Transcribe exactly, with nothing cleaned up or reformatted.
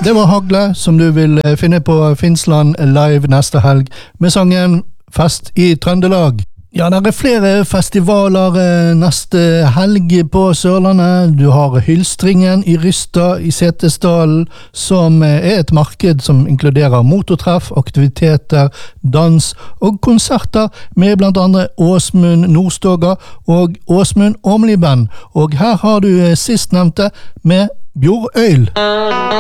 Det var Hagle, som du vil finne på Finnsland live neste helg, med sangen Fest i Trøndelag. Ja, det er flere festivaler neste helg på Sørlandet. Du har Hylstringen i Rystad i Setesdalen, som er et marked som inkluderer motortreff, aktiviteter, dans og konserter med blant andre Åsmund Nordstoga og Åsmund Åmli Band. Og her har du sistnevnte med Bjorøyl.